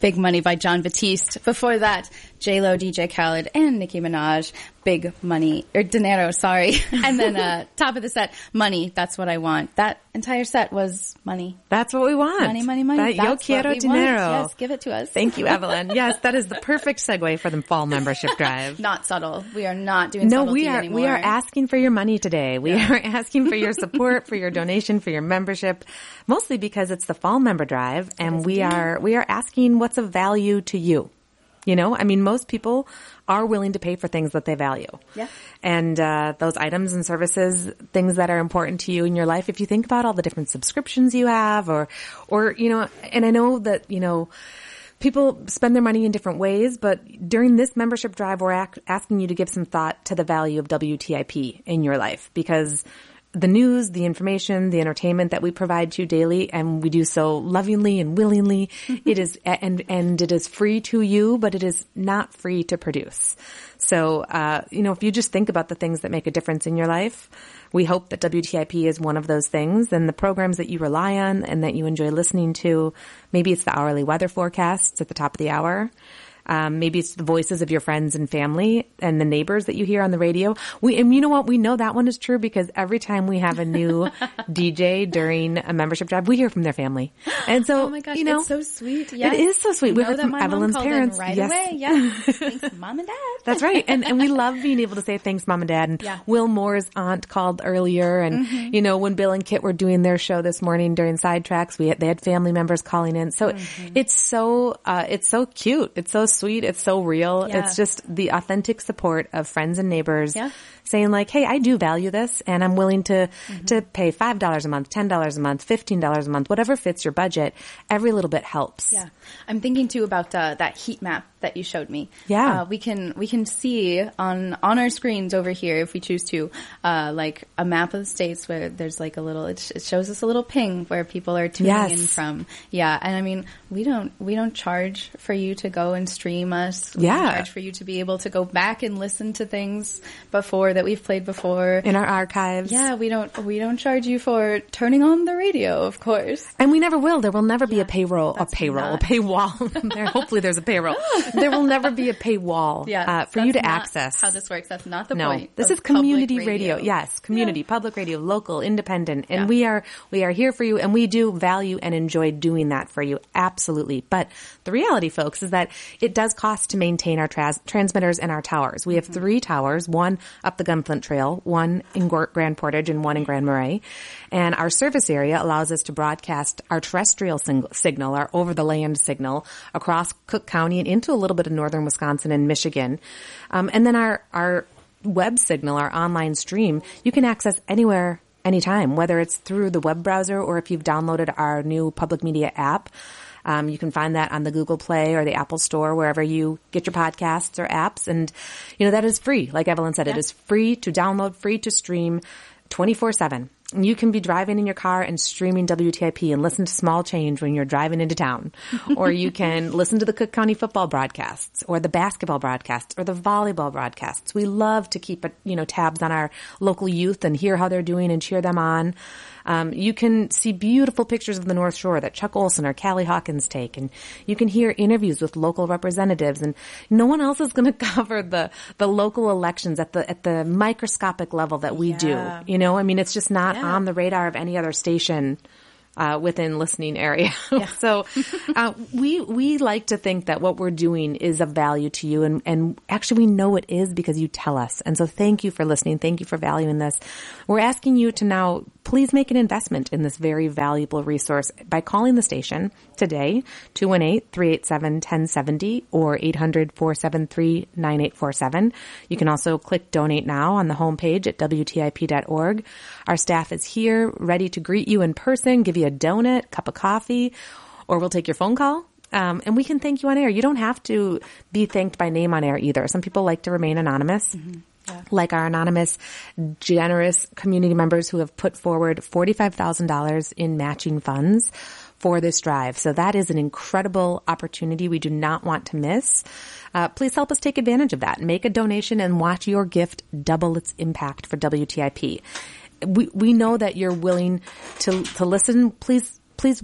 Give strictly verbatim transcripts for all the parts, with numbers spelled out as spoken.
Big Money by Jon Batiste. Before that, J-Lo, D J Khaled, and Nicki Minaj, Big Money, or Dinero, sorry. And then uh top of the set, Money, That's What I Want. That entire set was money. That's what we want. Money, money, money. That, That's yo what quiero we dinero. want. Yes, give it to us. Thank you, Evelyn. Yes, that is the perfect segue for the fall membership drive. Not subtle. We are not doing no, subtlety we are anymore. we are asking for your money today. We yeah. are asking for your support, for your donation, for your membership, mostly because it's the fall member drive, and we indeed. are we are asking what's of value to you. You know, I mean, most people are willing to pay for things that they value. Yeah. And uh those items and services, things that are important to you in your life, if you think about all the different subscriptions you have, or, or, you know, and I know that, you know, people spend their money in different ways, but during this membership drive, we're ac- asking you to give some thought to the value of W T I P in your life, because the news, the information, the entertainment that we provide to you daily, and we do so lovingly and willingly, it is, and, and it is free to you, but it is not free to produce. So, uh, you know, if you just think about the things that make a difference in your life, we hope that W T I P is one of those things, and the programs that you rely on and that you enjoy listening to. Maybe it's the hourly weather forecasts at the top of the hour. Um, maybe it's the voices of your friends and family and the neighbors that you hear on the radio. We, and you know what? We know that one is true because every time we have a new D J during a membership drive, we hear from their family. And so, oh my gosh, you know, it's so sweet. Yes. It is so sweet. We know heard that from my Evelyn's mom parents. Right yes. away. Yeah. Thanks, Mom and Dad. That's right. And, and we love being able to say thanks, Mom and Dad. And yeah. Will Moore's aunt called earlier. And, mm-hmm. you know, when Bill and Kit were doing their show this morning during Sidetracks, we had, they had family members calling in. So mm-hmm. it's so, uh, it's so cute. It's so sweet. It's so real. Yeah. It's just the authentic support of friends and neighbors yeah. saying like, hey, I do value this and I'm willing to, mm-hmm. to pay five dollars a month, ten dollars a month, fifteen dollars a month, whatever fits your budget. Every little bit helps. Yeah. I'm thinking too about uh, that heat map that you showed me. Yeah. Uh, we can, we can see on, on our screens over here, if we choose to, uh, like a map of the states where there's like a little, it, it shows us a little ping where people are tuning yes. in from. Yeah. And I mean, we don't, we don't charge for you to go and stream us. We yeah. don't charge for you to be able to go back and listen to things before that we've played before. In our archives. Yeah. We don't, we don't charge you for turning on the radio, of course. And we never will. There will never be yeah, a payroll, a payroll, not. a paywall. there, hopefully there's a payroll. There will never be a paywall yeah, uh, for you to not access. How this works. That's not the no, point. this of is community radio. radio. Yes, community, yeah. public radio, local, independent. And yeah. we are, we are here for you, and we do value and enjoy doing that for you. Absolutely. But the reality, folks, is that it does cost to maintain our trans- transmitters and our towers. We have mm-hmm. three towers, one up the Gunflint Trail, one in Grand Portage, and one in Grand Marais. And our service area allows us to broadcast our terrestrial sing- signal, our over-the-land signal, across Cook County and into a little bit of northern Wisconsin and Michigan. Um, and then our, our web signal, our online stream, you can access anywhere, anytime, whether it's through the web browser or if you've downloaded our new public media app. Um, you can find that on the Google Play or the Apple Store, wherever you get your podcasts or apps. And, you know, that is free. Like Evelyn said, yeah. it is free to download, free to stream twenty-four seven. You can be driving in your car and streaming W T I P and listen to Small Change when you're driving into town. Or you can listen to the Cook County football broadcasts or the basketball broadcasts or the volleyball broadcasts. We love to keep, you know, tabs on our local youth and hear how they're doing and cheer them on. Um, you can see beautiful pictures of the North Shore that Chuck Olson or Callie Hawkins take, and you can hear interviews with local representatives. And no one else is going to cover the the local elections at the at the microscopic level that we yeah. do. You know, I mean, it's just not yeah. on the radar of any other station uh, within listening area. Yeah. so uh, we we like to think that what we're doing is of value to you, and and actually we know it is because you tell us. And so thank you for listening. Thank you for valuing this. We're asking you to now please make an investment in this very valuable resource by calling the station today, two one eight, three eight seven, one zero seven zero or eight hundred, four seven three, nine eight four seven. You can also click Donate Now on the homepage at W T I P dot org. Our staff is here ready to greet you in person, give you a donut, cup of coffee, or we'll take your phone call. Um, and we can thank you on air. You don't have to be thanked by name on air either. Some people like to remain anonymous. Mm-hmm. Yeah. Like our anonymous, generous community members who have put forward forty-five thousand dollars in matching funds for this drive. So that is an incredible opportunity we do not want to miss. Uh, please help us take advantage of that. Make a donation and watch your gift double its impact for W T I P. We we know that you're willing to to listen. Please please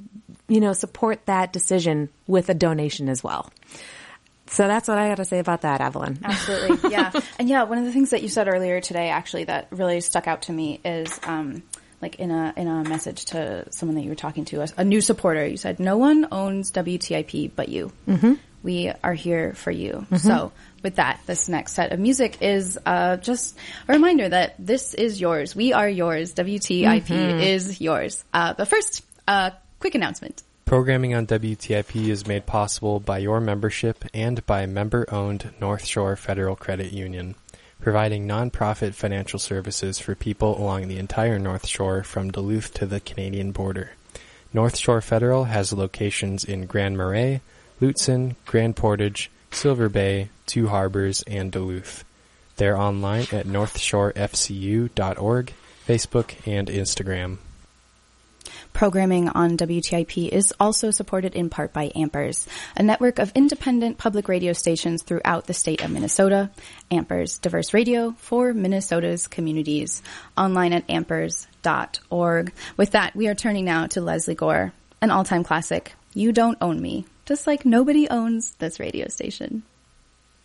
you know, support that decision with a donation as well. So that's what I got to say about that, Evelyn. Absolutely. Yeah. And yeah, one of the things that you said earlier today, actually, that really stuck out to me is, um, like in a, in a message to someone that you were talking to, a, a new supporter, you said, no one owns W T I P but you. Mm-hmm. We are here for you. Mm-hmm. So with that, this next set of music is, uh, just a reminder that this is yours. We are yours. W T I P mm-hmm. is yours. Uh, but first, a uh, quick announcement. Programming on W T I P is made possible by your membership and by member-owned North Shore Federal Credit Union, providing nonprofit financial services for people along the entire North Shore from Duluth to the Canadian border. North Shore Federal has locations in Grand Marais, Lutsen, Grand Portage, Silver Bay, Two Harbors, and Duluth. They're online at north shore f c u dot org, Facebook, and Instagram. Programming on W T I P is also supported in part by Ampers, a network of independent public radio stations throughout the state of Minnesota. Ampers, diverse radio for Minnesota's communities. Online at ampers dot org. With that, we are turning now to Leslie Gore, an all-time classic, You Don't Own Me, just like nobody owns this radio station.